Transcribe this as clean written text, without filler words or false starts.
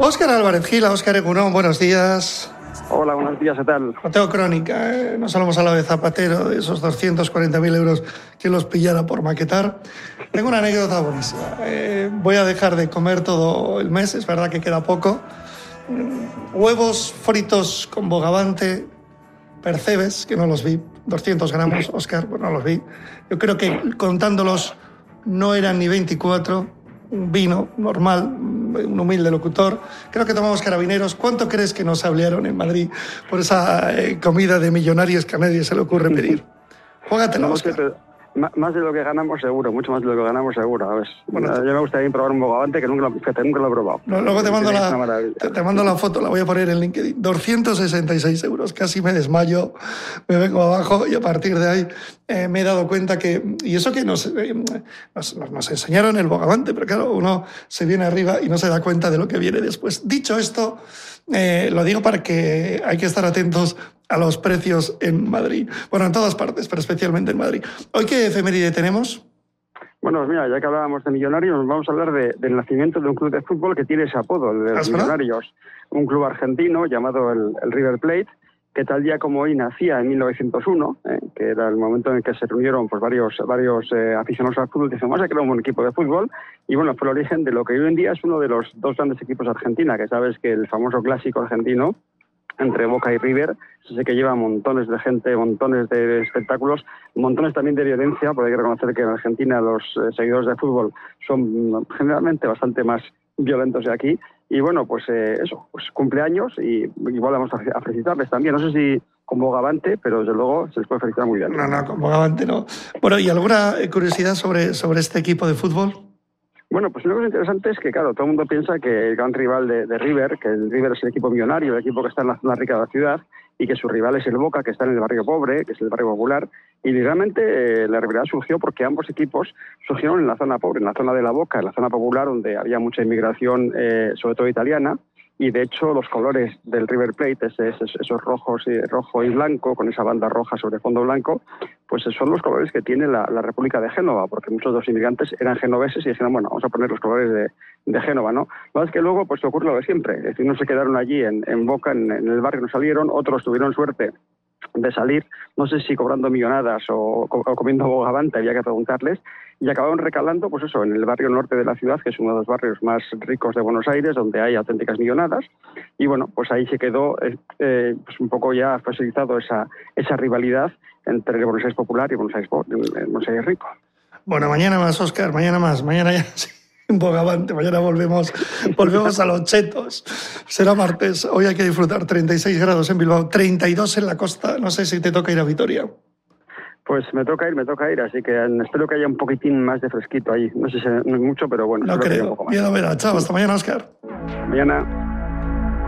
Óscar Álvarez Gil, Óscar Egunon, buenos días. Hola, buenos días, ¿qué tal? Mateo Crónica, no solo hemos hablado de Zapatero, de esos 240.000 euros que los pillara por maquetar. Tengo una anécdota buenísima. Voy a dejar de comer todo el mes, es verdad que queda poco. Huevos fritos con bogavante, percebes, que no los vi, 200 gramos, Óscar, pues no los vi. Yo creo que contándolos no eran ni 24, un vino normal, un humilde locutor. Creo que tomamos carabineros. ¿Cuánto crees que nos hablaron en Madrid por esa comida de millonarios que a nadie se le ocurre pedir? Jógatelo, Óscar. Más de lo que ganamos seguro, mucho más de lo que ganamos seguro. ¿Ves? Bueno, yo me gustaría probar un bogavante que nunca lo he probado. Luego te mando la foto, la voy a poner en LinkedIn. 266 euros, casi me desmayo, me vengo abajo y a partir de ahí me he dado cuenta que... Y eso que nos enseñaron el bogavante, pero claro, uno se viene arriba y no se da cuenta de lo que viene después. Dicho esto, lo digo para que hay que estar atentos a los precios en Madrid. Bueno, en todas partes, pero especialmente en Madrid. ¿Hoy qué efeméride tenemos? Bueno, pues mira, ya que hablábamos de Millonarios, vamos a hablar del nacimiento de un club de fútbol que tiene ese apodo, el de los Millonarios. Un club argentino llamado el River Plate, que tal día como hoy nacía en 1901, que era el momento en el que se reunieron pues, varios aficionados al fútbol y dijeron, vamos a crear un equipo de fútbol. Y bueno, fue el origen de lo que hoy en día es uno de los dos grandes equipos de Argentina, que sabes que el famoso clásico argentino entre Boca y River, sé que lleva montones de gente, montones de espectáculos, montones también de violencia, porque hay que reconocer que en Argentina los seguidores de fútbol son generalmente bastante más violentos de aquí. Y bueno, pues eso, pues cumpleaños y igual vamos a felicitarles también. No sé si con bogavante, pero desde luego se les puede felicitar muy bien. No, con bogavante no. Bueno, ¿y alguna curiosidad sobre este equipo de fútbol? Bueno, pues una cosa interesante es que, claro, todo el mundo piensa que el gran rival de River, que el River es el equipo millonario, el equipo que está en la zona rica de la ciudad, y que su rival es el Boca, que está en el barrio pobre, que es el barrio popular, y realmente la rivalidad surgió porque ambos equipos surgieron en la zona pobre, en la zona de la Boca, en la zona popular, donde había mucha inmigración, sobre todo italiana, y de hecho los colores del River Plate, esos rojos, rojo y blanco, con esa banda roja sobre fondo blanco, pues son los colores que tiene la República de Génova, porque muchos de los inmigrantes eran genoveses y dijeron, bueno, vamos a poner los colores de Génova, ¿no? Lo que es que luego pues ocurre lo de siempre, es decir, unos se quedaron allí en Boca, en el barrio no salieron, otros tuvieron suerte de salir, no sé si cobrando millonadas o comiendo bogavante, había que preguntarles, y acabaron recalando, pues eso, en el barrio norte de la ciudad, que es uno de los barrios más ricos de Buenos Aires, donde hay auténticas millonadas, y bueno, pues ahí se quedó pues un poco ya facilitado esa rivalidad entre el Buenos Aires popular y Buenos Aires rico. Bueno, mañana más, Óscar, mañana ya un bogavante, mañana volvemos a los chetos. Será martes, hoy hay que disfrutar, 36 grados en Bilbao, 32 en la costa, no sé si te toca ir a Vitoria. Pues me toca ir, así que espero que haya un poquitín más de fresquito ahí. No sé si no es mucho, pero bueno. No creo, ya lo verás. Chao, hasta mañana, Óscar. Mañana.